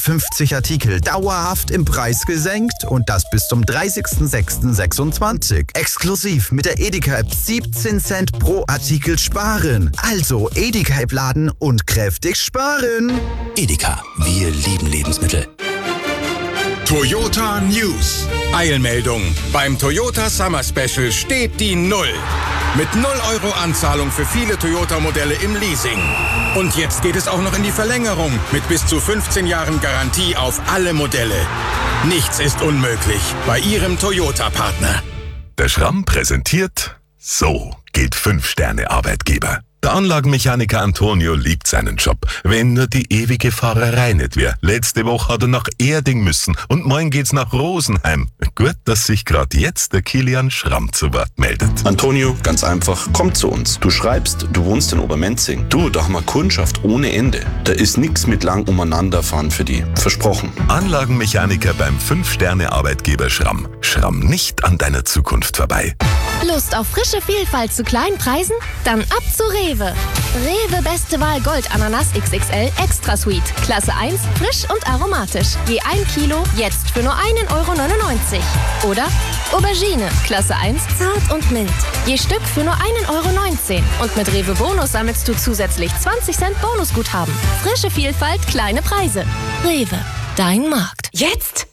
50 Artikel dauerhaft im Preis gesenkt und das bis zum 30.06.26. Exklusiv mit der Edeka-App 17 Cent pro Artikel sparen. Also Edeka-App laden und kräftig sparen. Edeka, wir lieben Lebensmittel. Toyota News. Eilmeldung. Beim Toyota Summer Special steht die Null. Mit 0 Euro Anzahlung für viele Toyota-Modelle im Leasing. Und jetzt geht es auch noch in die Verlängerung mit bis zu 15 Jahren Garantie auf alle Modelle. Nichts ist unmöglich bei Ihrem Toyota-Partner. Der Schramm präsentiert: So geht 5-Sterne-Arbeitgeber. Der Anlagenmechaniker Antonio liebt seinen Job, wenn nur die ewige Fahrerei nicht wäre. Letzte Woche hat er nach Erding müssen und morgen geht's nach Rosenheim. Gut, dass sich gerade jetzt der Kilian Schramm zu Wort meldet. Antonio, ganz einfach, komm zu uns. Du schreibst, du wohnst in Obermenzing. Du, da haben wir Kundschaft ohne Ende. Da ist nix mit lang umeinanderfahren für die. Versprochen. Anlagenmechaniker beim 5-Sterne-Arbeitgeber Schramm. Schramm nicht an deiner Zukunft vorbei. Lust auf frische Vielfalt zu kleinen Preisen? Dann ab zu Rewe. Rewe Beste Wahl Gold Ananas XXL Extra Sweet. Klasse 1, frisch und aromatisch. Je 1 Kilo, jetzt für nur 1,99 Euro. Oder Aubergine, Klasse 1, zart und mild. Je Stück für nur 1,19 Euro. Und mit Rewe Bonus sammelst du zusätzlich 20 Cent Bonusguthaben. Frische Vielfalt, kleine Preise. Rewe, dein Markt. Jetzt?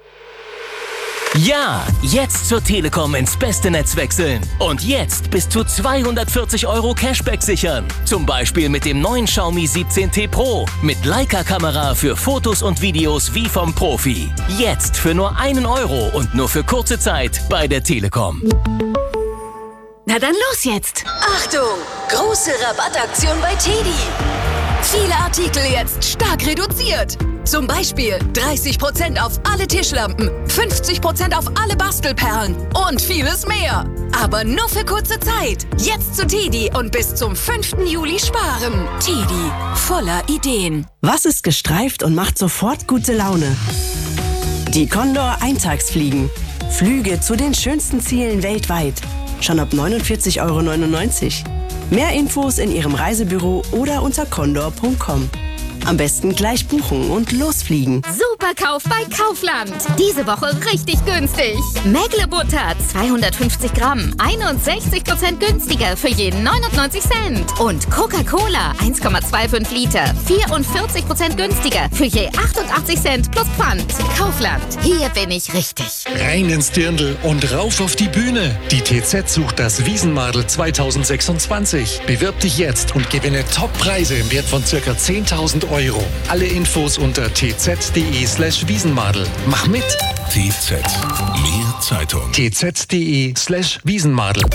Ja, jetzt zur Telekom ins beste Netz wechseln. Und jetzt bis zu 240 Euro Cashback sichern. Zum Beispiel mit dem neuen Xiaomi 17T Pro. Mit Leica-Kamera für Fotos und Videos wie vom Profi. Jetzt für nur 1 Euro und nur für kurze Zeit bei der Telekom. Na dann los jetzt! Achtung! Große Rabattaktion bei TEDi. Viele Artikel jetzt stark reduziert. Zum Beispiel 30% auf alle Tischlampen, 50% auf alle Bastelperlen und vieles mehr. Aber nur für kurze Zeit. Jetzt zu TEDi und bis zum 5. Juli sparen. TEDi, voller Ideen. Was ist gestreift und macht sofort gute Laune? Die Condor Eintagsfliegen. Flüge zu den schönsten Zielen weltweit. Schon ab 49,99 Euro. Mehr Infos in Ihrem Reisebüro oder unter condor.com. Am besten gleich buchen und losfliegen. Superkauf bei Kaufland. Diese Woche richtig günstig. Mägle-Butter 250 Gramm, 61% günstiger für jeden 99 Cent. Und Coca-Cola 1,25 Liter, 44% günstiger für je 88 Cent plus Pfand. Kaufland, hier bin ich richtig. Rein ins Dirndl und rauf auf die Bühne. Die TZ sucht das Wiesenmadel 2026. Bewirb dich jetzt und gewinne Top-Preise im Wert von ca. 10.000 Euro. Alle Infos unter tz.de/Wiesenmadel. Mach mit! TZ. Mehr Zeitung. tz.de/Wiesenmadel.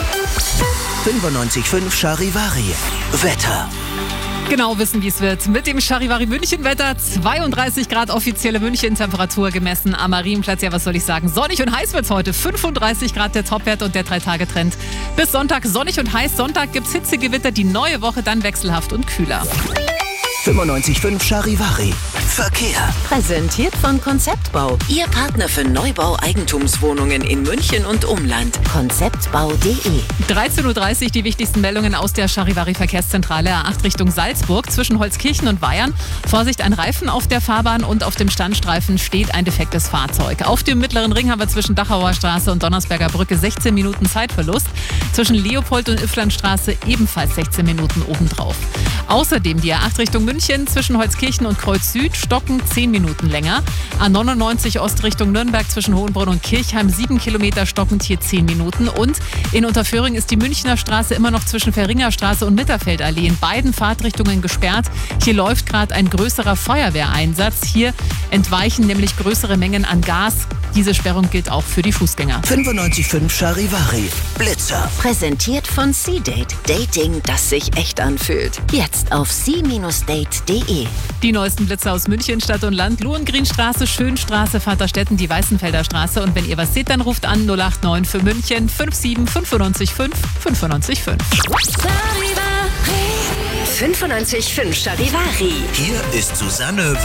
95.5 Charivari. Wetter. Genau wissen, wie es wird. Mit dem Charivari München-Wetter 32 Grad offizielle München-Temperatur gemessen am Marienplatz. Ja, was soll ich sagen? Sonnig und heiß wird's heute. 35 Grad der Topwert und der 3-Tage-Trend. Bis Sonntag sonnig und heiß. Sonntag gibt's Hitzegewitter. Die neue Woche dann wechselhaft und kühler. 95.5 Charivari. Verkehr. Präsentiert von Konzeptbau. Ihr Partner für Neubau Eigentumswohnungen in München und Umland. Konzeptbau.de. 13.30 Uhr die wichtigsten Meldungen aus der Charivari Verkehrszentrale A8 Richtung Salzburg zwischen Holzkirchen und Weyern. Vorsicht, ein Reifen auf der Fahrbahn und auf dem Standstreifen steht ein defektes Fahrzeug. Auf dem mittleren Ring haben wir zwischen Dachauer Straße und Donnersberger Brücke 16 Minuten Zeitverlust. Zwischen Leopold und Ifflandstraße ebenfalls 16 Minuten obendrauf. Außerdem die A8 Richtung München zwischen Holzkirchen und Kreuz Süd stocken 10 Minuten länger. A99 Ost Richtung Nürnberg zwischen Hohenbrunn und Kirchheim 7 Kilometer stockend hier 10 Minuten. Und in Unterföhring ist die Münchner Straße immer noch zwischen Feringerstraße und Mitterfeldallee in beiden Fahrtrichtungen gesperrt. Hier läuft gerade ein größerer Feuerwehreinsatz. Hier entweichen nämlich größere Mengen an Gas. Diese Sperrung gilt auch für die Fußgänger. 95.5 Charivari. Blitzer. Präsentiert von C-Date. Dating, das sich echt anfühlt. Jetzt auf c-date.de. Die neuesten Blitzer aus München, Stadt und Land. Lohengrinstraße, Schönstraße, Vaterstetten, die Weißenfelder Straße. Und wenn ihr was seht, dann ruft an 089 für München 57 95 5 95 5. 95.5 Charivari. Hier ist Susanne